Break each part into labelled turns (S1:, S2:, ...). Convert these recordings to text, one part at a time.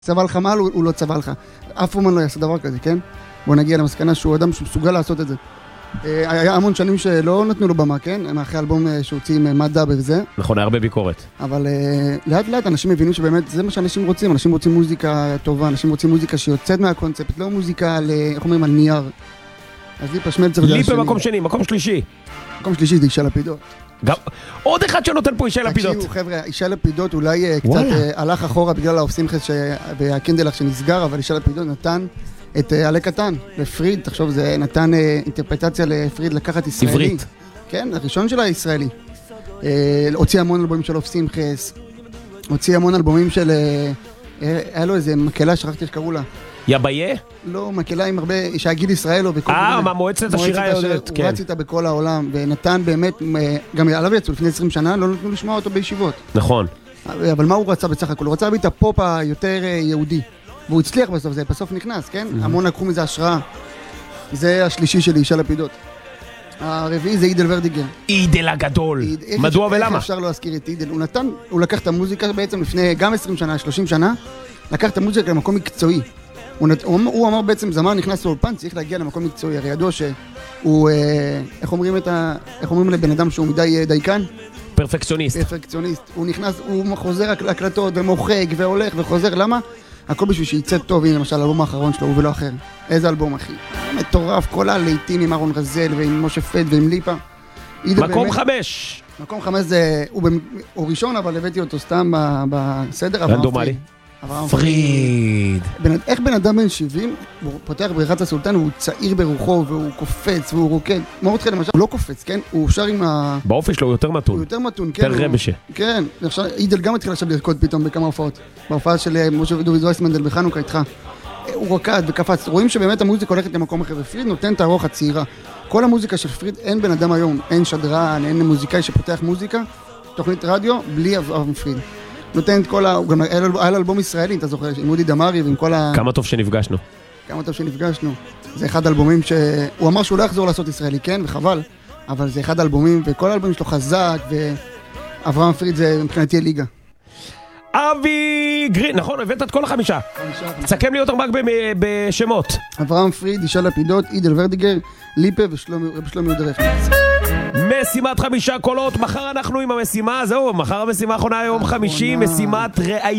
S1: צבא לך מעל, הוא לא צבא לך. אף אומן לא יעשה דבר כזה, כן? בוא נגיע למסקנה שהוא אדם שמסוגל לעשות את זה. היה המון שנים שלא נתנו לו במה, כן? אחרי אלבום שהוציא עם מדע וזה.
S2: נכון, היה הרבה ביקורת.
S1: אבל לאט לאט אנשים מבינים שבאמת זה מה שאנשים רוצים. אנשים רוצים מוזיקה טובה, אנשים רוצים מוזיקה שיוצאת מהקונספט, לא מוזיקה איך אומרים, על נייר. אז ליפה שמלצר זה
S2: ליפה מקום שני, מקום שלישי.
S1: מקום שלישי זה ישי לפידות.
S2: עוד אחד שנותן פה ישי לפידות.
S1: תקשיבו חבר'ה, ישי לפידות אולי קצת הלך אחורה בגלל האופסימחס והקנדלח שנסגר, אבל ישי לפידות נתן את עלה קטן לפריד, תחשוב, זה נתן אינטרפרטציה לפריד לקחת ישראלי.
S2: עברית.
S1: כן, הראשון שלה ישראלי. הוציא המון אלבומים של אופסימחס, הוציא המון אלבומים של... היה לו איזה מקהלה, שכחתי איך קראו לה.
S2: יביה?
S1: לא, מקהלה עם הרבה, שהגיל ישראל או בכל...
S2: מועצת השירה יודעת, כן.
S1: הוא רץ איתה בכל העולם, ונתן באמת, גם עליו יצאו לפני 20 שנה, לא נתנו לשמוע אותו בישיבות.
S2: נכון.
S1: אבל מה הוא רצה בסך הכל? הוא רצה להביא את הפופ היותר יהודי. והוא הצליח בסוף, זה בסוף נכנס, כן? המון לקחו מזה השראה. זה השלישי שלי, ישי לפידות. הרביעי זה אידל ורדיגר.
S2: אידל הגדול. מדוע ולמה?
S1: איך אפשר לא להזכיר את אידל? הוא לקח את המוזיקה בעצם לפני גם 20 שנה, 30 שנה, לקח את המוזיקה למקום מקצועי. הוא אמר בעצם, זמר נכנס לאולפן, צריך להגיע למקום מקצועי. הרי ידוע שהוא, איך אומרים לבן אדם שהוא מדי דייקן?
S2: פרפקציוניסט.
S1: פרפקציוניסט. הוא נכנס, הוא חוזר להקלטות ומוחק והולך וחוזר. למה? הכל בשביל שיצא טוב. הנה למשל האלבום האחרון שלו, הוא ולא אחר. איזה אלבום אחי? מטורף, כל הלהיטים עם אהרון רזל ועם משה פד ועם ליפה.
S2: מקום 5.
S1: מקום 5 זה, הוא ראשון, אבל הבאתי אותו סתם בסדר.
S2: רנדומלי. פריד.
S1: איך בן אדם בן 70, הוא פותח בריחת הסולטן, הוא צעיר ברוחו, והוא קופץ, והוא רוקד. מורדכי למשל, הוא לא קופץ, כן? הוא שר עם
S2: באופי שלו הוא יותר מתון.
S1: הוא יותר מתון, כן.
S2: יותר רבשה.
S1: כן. אידל גם התחיל עכשיו לרקוד פתאום בכמה הופעות. בהופעה של משה ודוביד וייסמנדל בחנוכה איתך. הוא רוקד וקפץ. רואים שבאמת המוזיקה הולכת למקום אחר, ופריד נותן את הרוח הצעירה. כל המוזיקה של פריד, אין בן אדם היום, אין שדרן, אין מוזיקאי שפותח מוזיקה, תוכנית רדיו, בלי אברהם פריד. נותן את כל גם היה אלבום ישראלי, אתה זוכר, עם אודי דמרי ועם כל
S2: כמה טוב שנפגשנו.
S1: כמה טוב שנפגשנו. זה אחד האלבומים שהוא אמר שהוא לא יחזור לעשות ישראלי, כן, וחבל, אבל זה אחד האלבומים, וכל האלבומים שלו חזק, ואברהם פריד זה מבחינתי ליגה.
S2: אבי גרין, נכון, הבאת את כל החמישה. תסכם לי אותם רק בשמות.
S1: אברהם פריד, ישי לפידות, אידל ורדיגר, ליפה ושלומי יודרך.
S2: משימת 5 קולות, מחר אנחנו עם המשימה, זהו, מחר המשימה האחרונה יום חמישי, משימת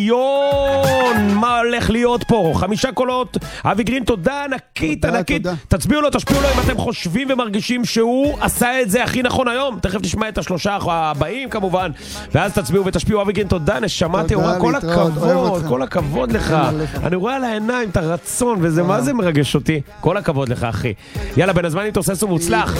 S2: ראיון, מה הולך להיות פה, 5 קולות, אבי גרין, תודה ענקית, ענקית, תצביעו לו, תשפיעו לו אם אתם חושבים ומרגישים שהוא עשה את זה הכי נכון היום, תכף נשמע את השלושה הבאים כמובן, ואז תצביעו ותשפיעו, אבי גרין, תודה, נשמה טהורה, כל הכבוד, כל הכבוד לך, אני רואה על העיניים את הרצון, וזה מה זה מרגש אותי, כל הכבוד לך אחי, יאללה בן הזמן תוסס ומוצלח.